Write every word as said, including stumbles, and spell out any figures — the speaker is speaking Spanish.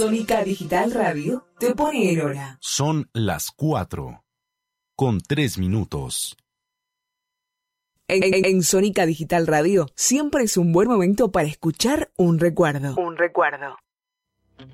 Sónica Digital Radio te pone en hora. Son las cuatro, con tres minutos. En, en, en Sónica Digital Radio siempre es un buen momento para escuchar un recuerdo. Un recuerdo.